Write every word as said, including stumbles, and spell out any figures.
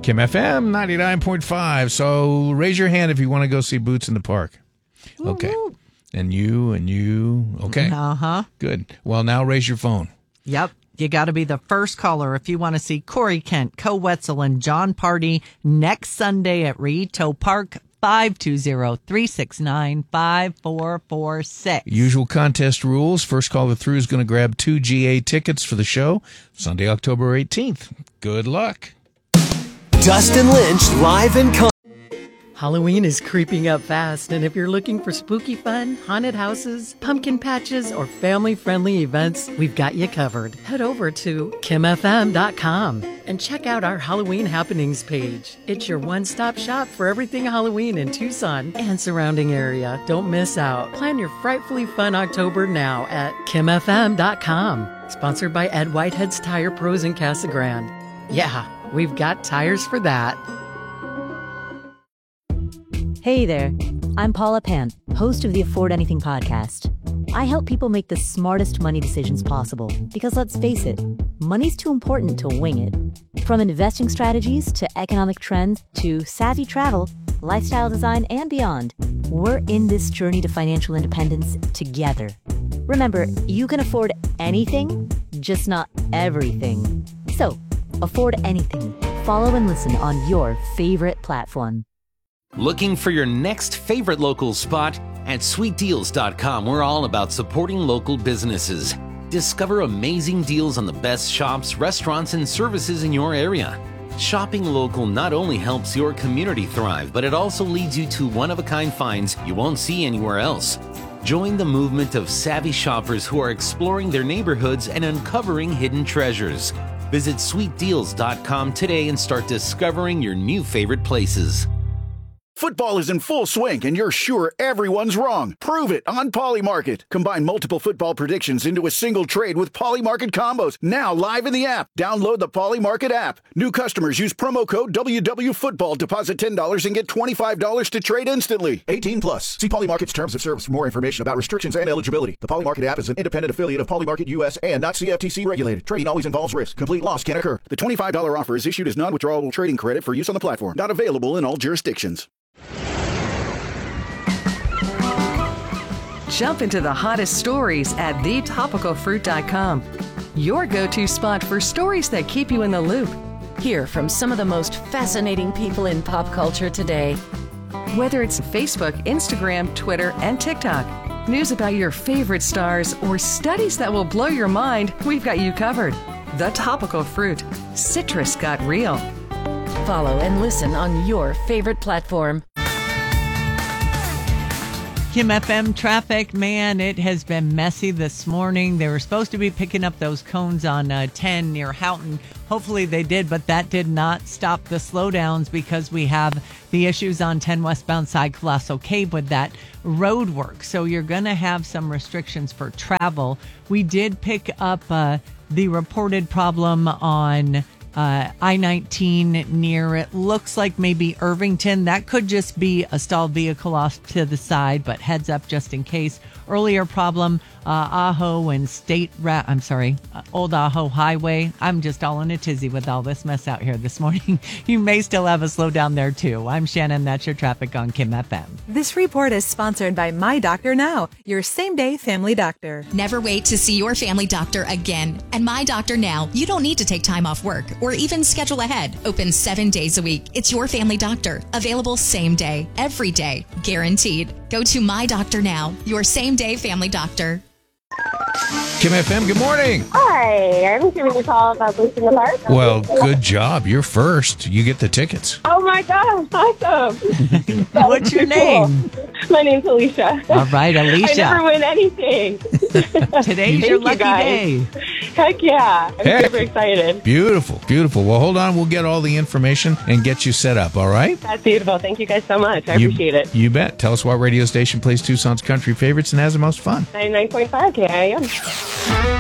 Kim F M ninety-nine point five. So raise your hand if you want to go see Boots in the Park. Okay. Woo-hoo. And you and you. Okay. Uh-huh. Good. Well, now raise your phone. Yep. You got to be the first caller if you want to see Corey Kent, Co Wetzel, and John Party next Sunday at Rito Park. five two zero, three six nine, five four four six. Usual contest rules. First caller through is going to grab two G A tickets for the show Sunday, October eighteenth. Good luck. Dustin Lynch live in con- Halloween is creeping up fast, and if you're looking for spooky fun, haunted houses, pumpkin patches, or family-friendly events, we've got you covered. Head over to kim f m dot com and check out our Halloween happenings page. It's your one-stop shop for everything Halloween in Tucson and surrounding area. Don't miss out. Plan your frightfully fun October now at kim f m dot com. Sponsored by Ed Whitehead's Tire Pros in Casa Grande. Yeah, we've got tires for that. Hey there, I'm Paula Pant, host of the Afford Anything podcast. I help people make the smartest money decisions possible because let's face it, money's too important to wing it. From investing strategies to economic trends to savvy travel, lifestyle design, and beyond, we're in this journey to financial independence together. Remember, you can afford anything, just not everything. So, afford anything. Follow and listen on your favorite platform. Looking for your next favorite local spot? At sweet deals dot com, we're all about supporting local businesses. Discover amazing deals on the best shops, restaurants, and services in your area. Shopping local not only helps your community thrive, but it also leads you to one-of-a-kind finds you won't see anywhere else. Join the movement of savvy shoppers who are exploring their neighborhoods and uncovering hidden treasures. Visit sweet deals dot com today and start discovering your new favorite places. Football is in full swing, and you're sure everyone's wrong. Prove it on Polymarket. Combine multiple football predictions into a single trade with Polymarket combos. Now live in the app. Download the Polymarket app. New customers use promo code W W Football. Deposit ten dollars and get twenty-five dollars to trade instantly. eighteen plus. See Polymarket's terms of service for more information about restrictions and eligibility. The Polymarket app is an independent affiliate of Polymarket U S and not C F T C regulated. Trading always involves risk. Complete loss can occur. The twenty-five dollars offer is issued as non-withdrawable trading credit for use on the platform. Not available in all jurisdictions. Jump into the hottest stories at the topical fruit dot com. Your go-to spot for stories that keep you in the loop. Hear from some of the most fascinating people in pop culture today. Whether it's Facebook, Instagram, Twitter, and TikTok, news about your favorite stars, or studies that will blow your mind, we've got you covered. The Topical Fruit. Citrus got real. Follow and listen on your favorite platform. Kim F M traffic, man, it has been messy this morning. They were supposed to be picking up those cones on uh, ten near Houghton. Hopefully they did, but that did not stop the slowdowns because we have the issues on ten westbound side Colossal Cave with that road work. So you're going to have some restrictions for travel. We did pick up uh, the reported problem on Uh, I nineteen near, it looks like maybe Irvington. That could just be a stalled vehicle off to the side, but heads up just in case. Earlier problem, uh, Ajo and State, Ra- I'm sorry, uh, Old Ajo Highway. I'm just all in a tizzy with all this mess out here this morning. You may still have a slowdown there too. I'm Shannon, that's your traffic on Kim F M. This report is sponsored by My Doctor Now, your same-day family doctor. Never wait to see your family doctor again. And My Doctor Now, you don't need to take time off work or even schedule ahead. Open seven days a week. It's your family doctor. Available same day, every day, guaranteed. Go to My Doctor Now, your same-day family doctor. Kim F M, good morning. Hi, I'm giving you a call about Boots in the Park. Well, good job. You're first. You get the tickets. Oh my gosh, awesome. What's your name? Cool. My name's Alicia. All right, Alicia. I never win anything. Today's your lucky day. Heck yeah. I'm Heck. super excited. Beautiful, beautiful. Well, hold on. We'll get all the information and get you set up, all right? That's beautiful. Thank you guys so much. I You- appreciate it. You bet. Tell us what radio station plays Tucson's country favorites and has the most fun. ninety-nine point five K I M.